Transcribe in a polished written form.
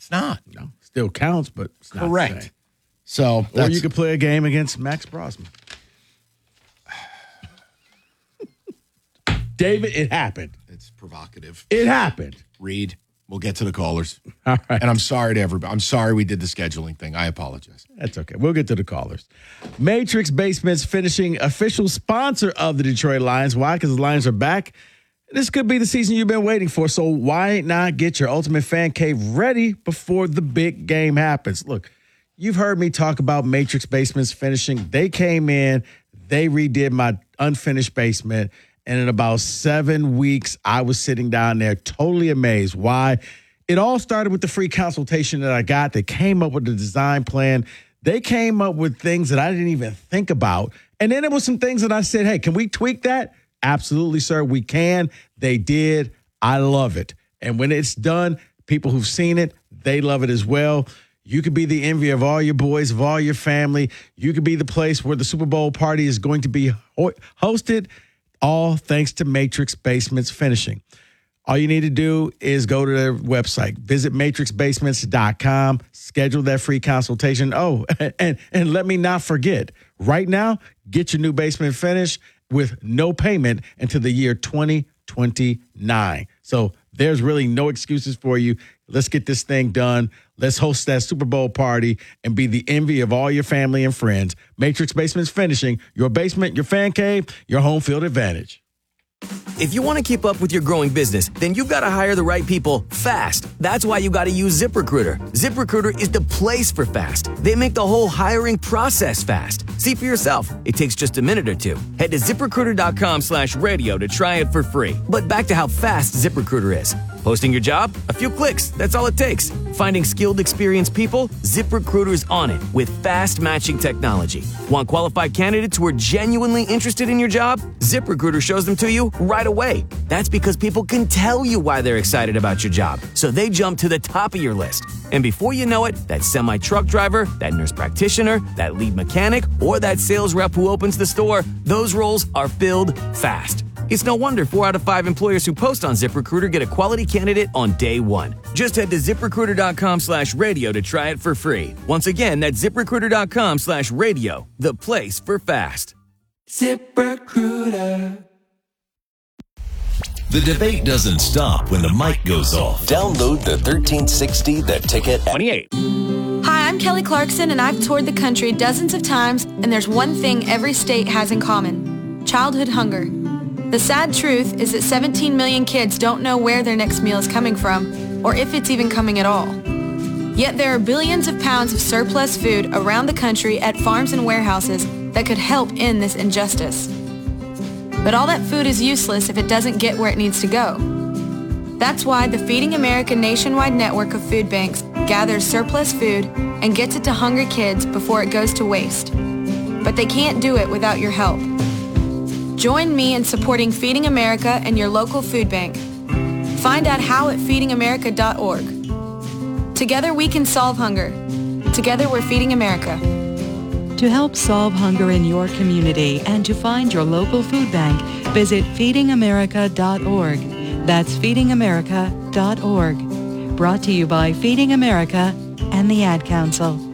It's not. No, still counts, but it's not Correct. the same. So, Or you could play a game against Max Brosman. David, it happened. It's provocative. It happened. Reed, we'll get to the callers. All right. And I'm sorry to everybody. I'm sorry we did the scheduling thing. I apologize. That's okay. We'll get to the callers. Matrix Basements Finishing, official sponsor of the Detroit Lions. Why? Because the Lions are back. This could be the season you've been waiting for. So why not get your ultimate fan cave ready before the big game happens? Look, you've heard me talk about Matrix Basements Finishing. They came in, they redid my unfinished basement. And in about 7 weeks, I was sitting down there totally amazed. Why? It all started with the free consultation that I got. They came up with the design plan. They came up with things that I didn't even think about. And then there was some things that I said, hey, can we tweak that? Absolutely, sir, we can. They did. I love it. And when it's done, people who've seen it, they love it as well. You could be the envy of all your boys, of all your family. You could be the place where the Super Bowl party is going to be hosted. All thanks to Matrix Basements Finishing. All you need to do is go to their website, visit matrixbasements.com, schedule that free consultation. Oh, and let me not forget, right now, get your new basement finished with no payment until the year 2029. So there's really no excuses for you. Let's get this thing done. Let's host that Super Bowl party and be the envy of all your family and friends. Matrix Basements Finishing, your basement, your fan cave, your home field advantage. If you want to keep up with your growing business, then you've got to hire the right people fast. That's why you got to use ZipRecruiter. ZipRecruiter is the place for fast. They make the whole hiring process fast. See for yourself. It takes just a minute or two. Head to ZipRecruiter.com/radio to try it for free. But back to how fast ZipRecruiter is. Posting your job? A few clicks. That's all it takes. Finding skilled, experienced people? ZipRecruiter's on it with fast matching technology. Want qualified candidates who are genuinely interested in your job? ZipRecruiter shows them to you right away. That's because people can tell you why they're excited about your job, so they jump to the top of your list. And before you know it, that semi-truck driver, that nurse practitioner, that lead mechanic, or that sales rep who opens the store, those roles are filled fast. It's no wonder 4 out of 5 employers who post on ZipRecruiter get a quality candidate on day one. Just head to ZipRecruiter.com/radio to try it for free. Once again, that's ZipRecruiter.com/radio, the place for fast. ZipRecruiter. The debate doesn't stop when the mic goes off. Download the 1360 The Ticket app. 28. Hi, I'm Kelly Clarkson, and I've toured the country dozens of times, and there's one thing every state has in common: childhood hunger. The sad truth is that 17 million kids don't know where their next meal is coming from, or if it's even coming at all. Yet there are billions of pounds of surplus food around the country at farms and warehouses that could help end this injustice. But all that food is useless if it doesn't get where it needs to go. That's why the Feeding America nationwide network of food banks gathers surplus food and gets it to hungry kids before it goes to waste. But they can't do it without your help. Join me in supporting Feeding America and your local food bank. Find out how at feedingamerica.org. Together we can solve hunger. Together we're Feeding America. To help solve hunger in your community and to find your local food bank, visit feedingamerica.org. That's feedingamerica.org. Brought to you by Feeding America and the Ad Council.